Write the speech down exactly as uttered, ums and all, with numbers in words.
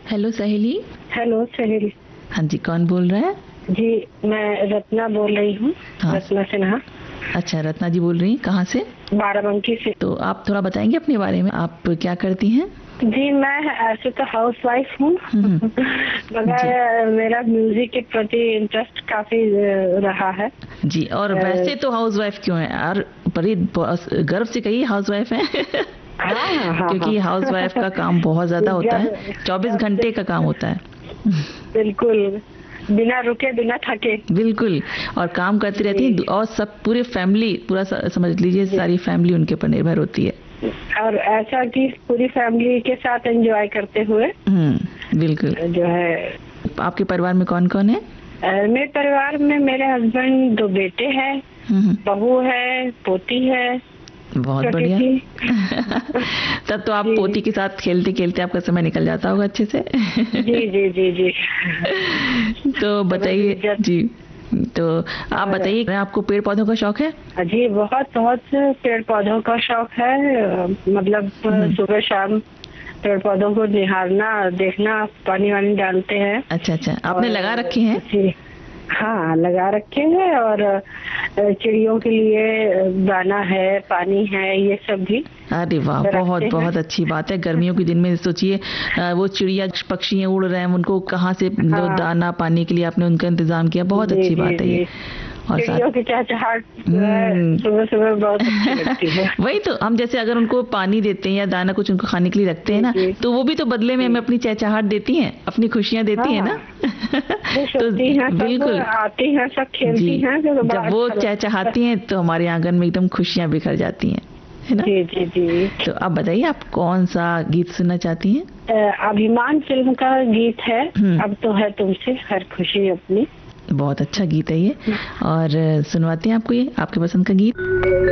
Hello सहेली। Hello सहेली। हाँ जी, कौन बोल रहा है? जी मैं रत्ना बोल रही हूँ। हाँ। रत्ना सिन्हा। अच्छा, रत्ना जी बोल रही हैं, कहाँ से? बाराबंकी से। तो आप थोड़ा बताएंगे अपने बारे में, आप क्या करती हैं? जी मैं ऐसे तो हाउस वाइफ हूँ मगर मेरा म्यूजिक के प्रति इंटरेस्ट काफी रहा है। जी, और वैसे तो हाउस वाइफ क्यों है यार? बड़ी गर्व से कहिए हाउस वाइफ है हाँ, हाँ, क्योंकि हाँ। हाउस वाइफ का काम बहुत ज्यादा होता है, चौबीस घंटे का काम होता है। बिल्कुल, बिना रुके बिना थके। बिल्कुल, और काम करती रहती है, और सब पूरे फैमिली, पूरा समझ लीजिए सारी फैमिली उनके ऊपर निर्भर होती है। और ऐसा कि पूरी फैमिली के साथ एंजॉय करते हुए। हम्म, बिल्कुल। जो है, आपके परिवार में कौन कौन है? मेरे परिवार में मेरे हस्बैंड, दो बेटे हैं, बहू है, पोती है। बहुत बढ़िया तब तो आप पोती के साथ खेलते खेलते आपका समय निकल जाता होगा अच्छे से। जी जी जी जी तो बताइए जी, तो आप बताइए, आपको पेड़ पौधों का शौक है? जी बहुत बहुत पेड़ पौधों का शौक है। मतलब सुबह शाम पेड़ पौधों को निहारना, देखना, पानी वानी डालते हैं। अच्छा अच्छा, आपने लगा रखे हैं? जी हाँ, लगा रखे हैं, और चिड़ियों के लिए दाना है, पानी है, ये सब भी। अरे वाह, बहुत बहुत अच्छी बात है। गर्मियों के दिन में सोचिए, वो चिड़िया पक्षी उड़ रहे हैं, उनको कहाँ से हाँ। दाना पानी के लिए आपने उनका इंतजाम किया, बहुत अच्छी बात है ये। और चिड़ियों की चहचहाट सुबह सुबह बहुत अच्छी लगती है। वही तो, हम जैसे अगर उनको पानी देते हैं या दाना कुछ उनको खाने के लिए रखते हैं ना, तो वो भी तो बदले में हमें अपनी चहचहाट देती हैं, अपनी खुशियाँ देती हैं ना। तो बिल्कुल आती हैं, सब खेलती हैं। जब वो चहचहाती हैं तो हमारे आंगन में एकदम खुशियाँ बिखर जाती हैं, है ना? जी जी जी। तो आप बताइए, आप कौन सा गीत सुनना चाहती हैं? अभिमान फिल्म का गीत है, अब तो है तुमसे हर खुशी अपनी। बहुत अच्छा गीत है ये, और सुनवाते हैं आपको ये आपके पसंद का गीत।